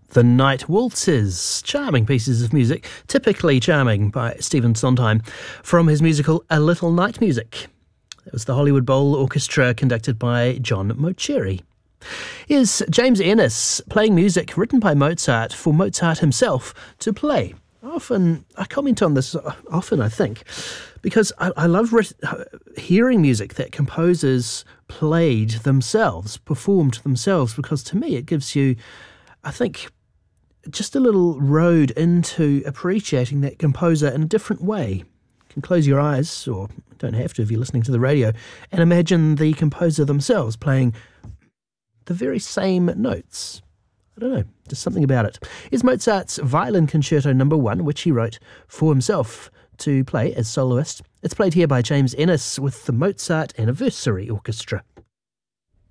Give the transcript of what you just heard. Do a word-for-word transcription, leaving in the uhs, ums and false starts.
The Night Waltzes, charming pieces of music, typically charming, by Stephen Sondheim, from his musical A Little Night Music. It was the Hollywood Bowl Orchestra conducted by John Mauceri. Here's James Ennis playing music written by Mozart for Mozart himself to play. Often, I comment on this often, I think, because I, I love re- hearing music that composers played themselves, performed themselves, because to me it gives you, I think, just a little road into appreciating that composer in a different way. You can close your eyes, or don't have to if you're listening to the radio, and imagine the composer themselves playing the very same notes. I don't know, just something about it. Here's Mozart's Violin Concerto Number One, which he wrote for himself to play as soloist. It's played here by James Ennis with the Mozart Anniversary Orchestra.